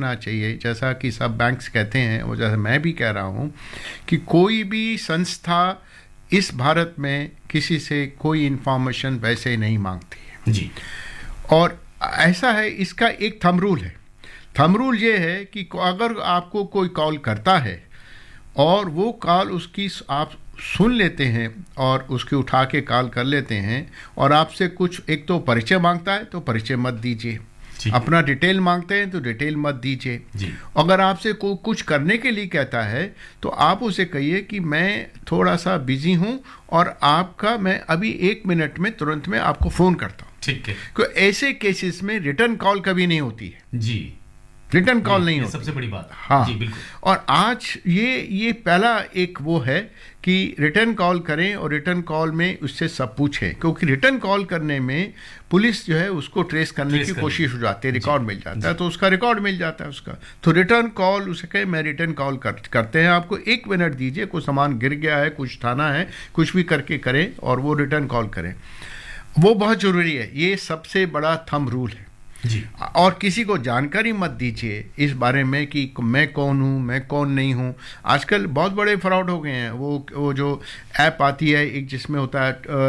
रखना चाहिए, जैसा कि सब बैंक्स कहते हैं और जैसा मैं भी कह रहा हूँ कि कोई भी संस्था इस भारत में किसी से कोई इंफॉर्मेशन वैसे नहीं मांगती है जी। और ऐसा है, इसका एक थंब रूल है। थंब रूल ये है कि अगर आपको कोई कॉल करता है और वो कॉल उसकी आप सुन लेते हैं और उसकी उठा के कॉल कर लेते हैं और आपसे कुछ एक तो परिचय मांगता है तो परिचय मत दीजिए, अपना डिटेल मांगते हैं तो डिटेल मत दीजिए। अगर आपसे कोई कुछ करने के लिए कहता है तो आप उसे कहिए कि मैं थोड़ा सा बिजी हूं और आपका मैं अभी 1 मिनट में तुरंत में आपको फोन करता हूं। ठीक है। तो ऐसे केसेस में रिटर्न कॉल कभी नहीं होती है जी, रिटर्न कॉल नहीं होती, सबसे बड़ी बात। हाँ जी बिल्कुल। और आज ये पहला एक वो है कि रिटर्न कॉल करें और रिटर्न कॉल में उससे सब पूछें, क्योंकि रिटर्न कॉल करने में पुलिस जो है उसको ट्रेस करने की कोशिश हो जाती है, रिकॉर्ड मिल जाता है तो उसका रिकॉर्ड मिल जाता है उसका। तो रिटर्न कॉल उसे कहे मैं रिटर्न कॉल करते हैं, आपको 1 मिनट दीजिए, कुछ सामान गिर गया है, कुछ उठाना है, कुछ भी करके करें और वो रिटर्न कॉल करें, वो बहुत ज़रूरी है। ये सबसे बड़ा थंब रूल है जी। और किसी को जानकारी मत दीजिए इस बारे में कि मैं कौन हूँ, मैं कौन नहीं हूँ। आजकल बहुत बड़े फ्रॉड हो गए हैं। वो जो ऐप आती है एक, जिसमें होता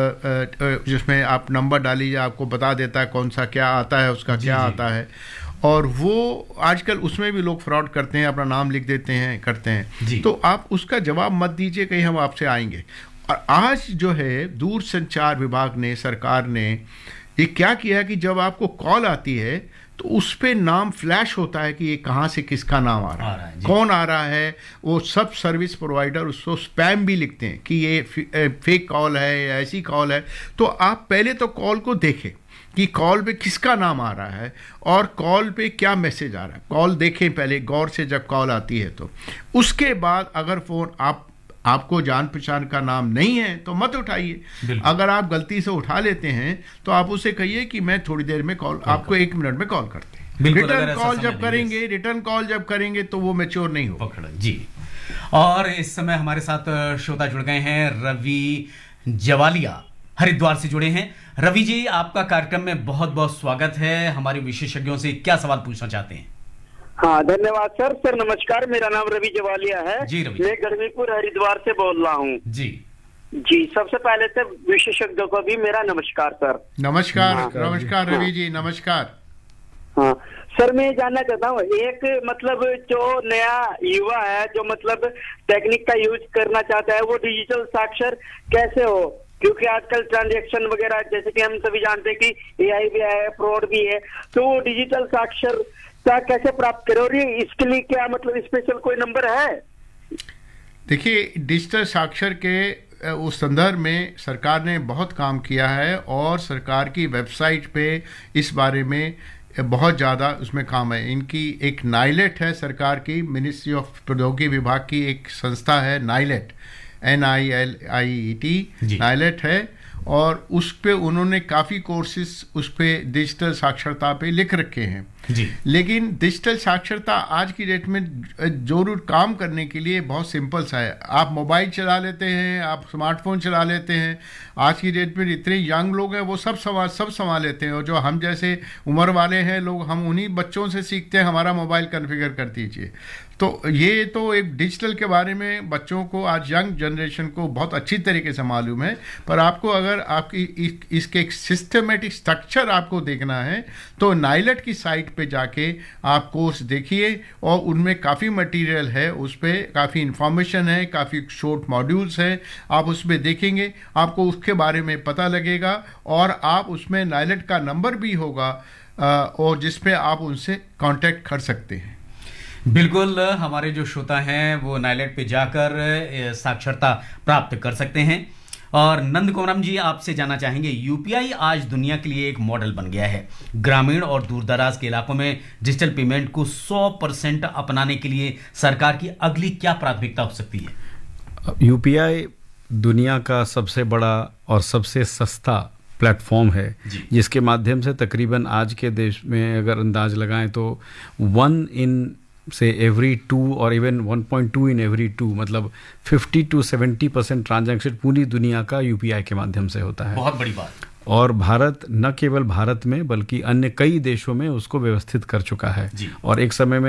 है जिसमें आप नंबर डालीजिए, आपको बता देता है कौन सा क्या आता है, उसका क्या आता है, और वो आजकल उसमें भी लोग फ्रॉड करते हैं, अपना नाम लिख देते हैं, करते हैं। तो आप उसका जवाब मत दीजिए कहीं हम आपसे आएंगे। और आज जो है दूर संचार विभाग ने, सरकार ने ये क्या किया कि जब आपको कॉल आती है तो उस पे नाम फ्लैश होता है कि ये कहाँ से किसका नाम आ रहा है, कौन आ रहा है। वो सब सर्विस प्रोवाइडर उसको स्पैम भी लिखते हैं कि ये फेक कॉल है या ऐसी कॉल है। तो आप पहले तो कॉल को देखें कि कॉल पे किसका नाम आ रहा है और कॉल पे क्या मैसेज आ रहा है। कॉल देखें पहले गौर से जब कॉल आती है तो। उसके बाद अगर फ़ोन आपको जान पहचान का नाम नहीं है तो मत उठाइए। अगर आप गलती से उठा लेते हैं तो आप उसे कहिए कि मैं थोड़ी देर में कॉल आपको 1 मिनट में कॉल करते हैं। रिटर्न कॉल जब करेंगे तो वो मैच्योर नहीं हो जी। और इस समय हमारे साथ श्रोता जुड़ गए हैं, रवि जवालिया हरिद्वार से जुड़े हैं। रवि जी, आपका कार्यक्रम में बहुत बहुत स्वागत है। हमारे विशेषज्ञों से क्या सवाल पूछना चाहते हैं? हाँ, धन्यवाद सर। सर नमस्कार, मेरा नाम रवि जवालिया है जी। रवि, मैं गर्मीपुर हरिद्वार से बोल रहा हूँ जी। जी, सबसे पहले तो विशेषज्ञों को भी मेरा नमस्कार सर। नमस्कार। नमस्कार रवि जी, नमस्कार। हाँ सर, मैं जानना चाहता हूँ, एक मतलब जो नया युवा है जो मतलब टेक्निक का यूज करना चाहता है, वो डिजिटल साक्षर कैसे हो? क्योंकि आजकल ट्रांजैक्शन वगैरह जैसे कि हम सभी जानते हैं कि AI भी है, फ्रॉड भी है, तो वो डिजिटल साक्षरता कैसे प्राप्त करें और इसके लिए क्या मतलब स्पेशल कोई नंबर है? देखिए, डिजिटल साक्षर के उस संदर्भ में सरकार ने बहुत काम किया है और सरकार की वेबसाइट पे इस बारे में बहुत ज़्यादा उसमें काम है। इनकी एक नाइलेट है, सरकार की मिनिस्ट्री ऑफ प्रौद्योगिकी विभाग की एक संस्था है नाइलेट, NILET नाइलेट है, और उस पे उन्होंने काफ़ी कोर्सेज उस पे डिजिटल साक्षरता पे लिख रखे हैं जी। लेकिन डिजिटल साक्षरता आज की डेट में जरूर काम करने के लिए बहुत सिंपल सा है। आप मोबाइल चला लेते हैं, आप स्मार्टफोन चला लेते हैं। आज की डेट में इतने यंग लोग हैं वो सब संभाल लेते हैं, और जो हम जैसे उम्र वाले हैं लोग, हम उन्हीं बच्चों से सीखते हैं हमारा मोबाइल कॉन्फ़िगर कर दीजिए। तो ये तो एक डिजिटल के बारे में बच्चों को, आज यंग जनरेशन को बहुत अच्छी तरीके से मालूम है। पर आपको अगर आपकी इसके एक सिस्टमेटिक स्ट्रक्चर आपको देखना है तो नाइलेट की साइट पे जाके आप कोर्स देखिए, और उनमें काफ़ी मटेरियल है, उस पर काफ़ी इंफॉर्मेशन है, काफ़ी शॉर्ट मॉड्यूल्स हैं। आप उसमें देखेंगे, आपको उसके बारे में पता लगेगा, और आप उसमें नाइलेट का नंबर भी होगा और जिस पे आप उनसे कांटेक्ट कर सकते हैं। बिल्कुल, हमारे जो श्रोता हैं वो नाइलेट पे जाकर साक्षरता प्राप्त कर सकते हैं। और नंद कोमरम जी, आपसे जानना चाहेंगे, यूपीआई आज दुनिया के लिए एक मॉडल बन गया है। ग्रामीण और दूरदराज के इलाकों में डिजिटल पेमेंट को 100% अपनाने के लिए सरकार की अगली क्या प्राथमिकता हो सकती है? यूपीआई दुनिया का सबसे बड़ा और सबसे सस्ता प्लेटफॉर्म है, जिसके माध्यम से तकरीबन आज के देश में अगर अंदाज लगाएं तो 1 in से एवरी 2 और इवन 1.2 in every 2, मतलब 50 to 70% ट्रांजैक्शन पूरी दुनिया का यूपीआई के माध्यम से होता है। बहुत बड़ी बात। और भारत न केवल भारत में बल्कि अन्य कई देशों में उसको व्यवस्थित कर चुका है। और एक समय में